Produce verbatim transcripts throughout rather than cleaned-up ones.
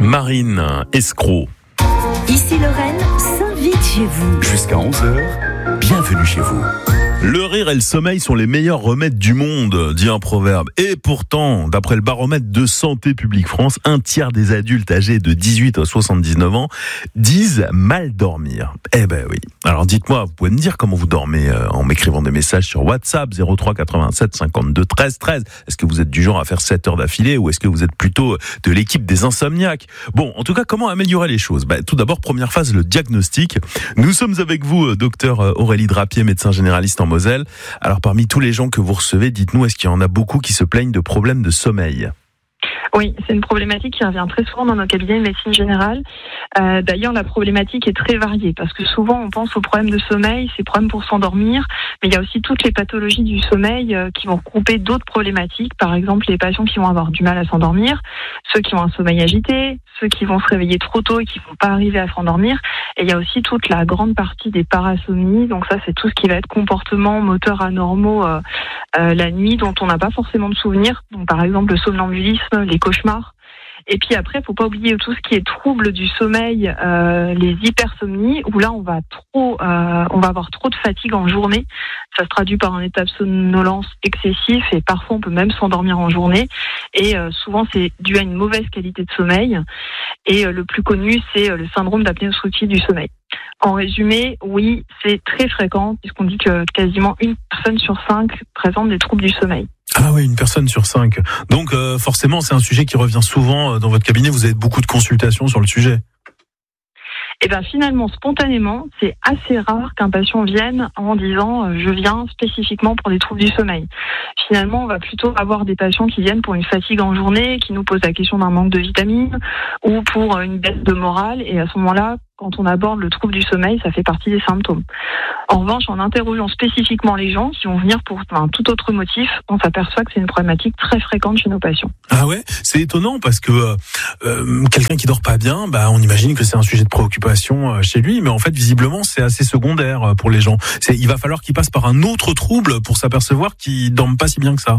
Marine Escroc. Ici Lorraine s'invite chez vous. Jusqu'à onze heures, bienvenue chez vous. Le rire et le sommeil sont les meilleurs remèdes du monde, dit un proverbe. Et pourtant, d'après le baromètre de Santé publique France, un tiers des adultes âgés de dix-huit à soixante-dix-neuf ans disent mal dormir. Eh ben oui. Alors dites-moi, vous pouvez me dire comment vous dormez euh, en m'écrivant des messages sur WhatsApp zéro trois quatre-vingt-sept cinquante-deux treize treize. Est-ce que vous êtes du genre à faire sept heures d'affilée ou est-ce que vous êtes plutôt de l'équipe des insomniaques? Bon, en tout cas, comment améliorer les choses? Bah, tout d'abord, première phase, le diagnostic. Nous sommes avec vous, docteur Aurélie Drapier, médecin généraliste en Moselle. Alors, parmi tous les gens que vous recevez, dites-nous, est-ce qu'il y en a beaucoup qui se plaignent de problèmes de sommeil? Oui, c'est une problématique qui revient très souvent dans nos cabinets de médecine générale. Euh, d'ailleurs, la problématique est très variée parce que souvent on pense aux problèmes de sommeil, ces problèmes pour s'endormir, mais il y a aussi toutes les pathologies du sommeil euh, qui vont regrouper d'autres problématiques. Par exemple, les patients qui vont avoir du mal à s'endormir, ceux qui ont un sommeil agité, ceux qui vont se réveiller trop tôt et qui vont pas arriver à s'endormir. Et il y a aussi toute la grande partie des parasomnies. Donc ça, c'est tout ce qui va être comportement moteur anormaux euh, euh, la nuit dont on n'a pas forcément de souvenirs. Donc par exemple, le somnambulisme, les cauchemars. Et puis après, faut pas oublier tout ce qui est troubles du sommeil, euh, les hypersomnies, où là on va trop, euh, on va avoir trop de fatigue en journée. Ça se traduit par un état de somnolence excessif et parfois on peut même s'endormir en journée. Et euh, souvent c'est dû à une mauvaise qualité de sommeil. Et euh, le plus connu, c'est euh, le syndrome d'apnée obstructive du sommeil. En résumé, oui, c'est très fréquent puisqu'on dit que quasiment une personne sur cinq présente des troubles du sommeil. Ah oui, une personne sur cinq. Donc euh, forcément, c'est un sujet qui revient souvent dans votre cabinet. Vous avez beaucoup de consultations sur le sujet. Eh bien finalement, spontanément, c'est assez rare qu'un patient vienne en disant euh, « je viens spécifiquement pour des troubles du sommeil ». Finalement, on va plutôt avoir des patients qui viennent pour une fatigue en journée, qui nous posent la question d'un manque de vitamines ou pour une baisse de morale. Et à ce moment-là, quand on aborde le trouble du sommeil, ça fait partie des symptômes. En revanche, en interrogeant spécifiquement les gens qui vont venir pour un tout autre motif, on s'aperçoit que c'est une problématique très fréquente chez nos patients. Ah ouais, c'est étonnant parce que euh, quelqu'un qui dort pas bien, bah on imagine que c'est un sujet de préoccupation chez lui, mais en fait visiblement c'est assez secondaire pour les gens. C'est, il va falloir qu'il passe par un autre trouble pour s'apercevoir qu'il dorme pas si bien que ça.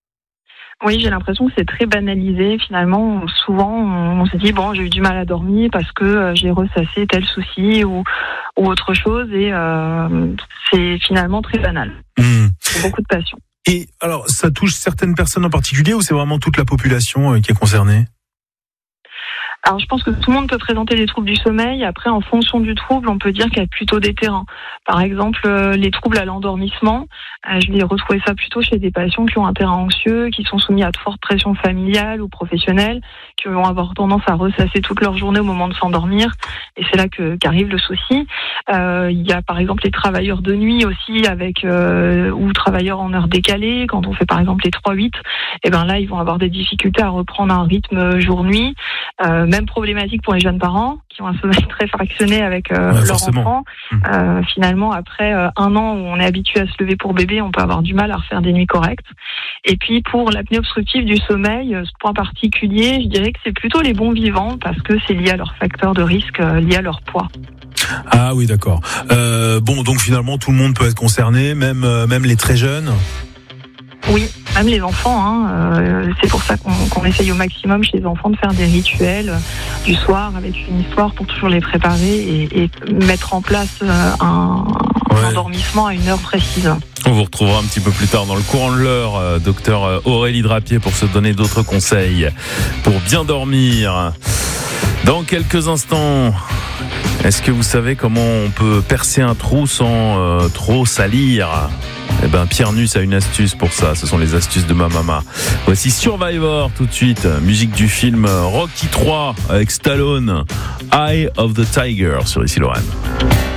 Oui, j'ai l'impression que c'est très banalisé. Finalement, souvent, on se dit bon, j'ai eu du mal à dormir parce que j'ai ressassé tel souci ou, ou autre chose, et euh, c'est finalement très banal. Mmh. Pour beaucoup de patients. Et alors, ça touche certaines personnes en particulier ou c'est vraiment toute la population qui est concernée ? Alors, je pense que tout le monde peut présenter des troubles du sommeil. Après, en fonction du trouble, on peut dire qu'il y a plutôt des terrains. Par exemple, euh, les troubles à l'endormissement, euh, je vais retrouver ça plutôt chez des patients qui ont un terrain anxieux, qui sont soumis à de fortes pressions familiales ou professionnelles, qui vont avoir tendance à ressasser toute leur journée au moment de s'endormir. Et c'est là que, qu'arrive le souci. Euh, il y a par exemple les travailleurs de nuit aussi, avec euh, ou travailleurs en heure décalée. Quand on fait par exemple les trois huit, et ben là, ils vont avoir des difficultés à reprendre un rythme jour-nuit. Euh, Même problématique pour les jeunes parents qui ont un sommeil très fractionné avec euh, ouais, leur enfant. Euh, finalement, après euh, un an où on est habitué à se lever pour bébé, on peut avoir du mal à refaire des nuits correctes. Et puis pour l'apnée obstructive du sommeil, ce point particulier, je dirais que c'est plutôt les bons vivants parce que c'est lié à leur facteur de risque, euh, lié à leur poids. Ah oui, d'accord. Euh, bon, donc finalement, tout le monde peut être concerné, même euh, même les très jeunes. Oui, même les enfants. Hein, euh, c'est pour ça qu'on, qu'on essaye au maximum chez les enfants de faire des rituels euh, du soir avec une histoire pour toujours les préparer et, et mettre en place euh, un, ouais. un endormissement à une heure précise. On vous retrouvera un petit peu plus tard dans le courant de l'heure, euh, docteur Aurélie Drapier, pour se donner d'autres conseils pour bien dormir. Dans quelques instants, est-ce que vous savez comment on peut percer un trou sans euh, trop salir ? Eh ben, Pierre Nuss a une astuce pour ça. Ce sont les astuces de ma maman. Voici Survivor tout de suite. Musique du film Rocky trois avec Stallone. Eye of the Tiger sur Ici Lorraine.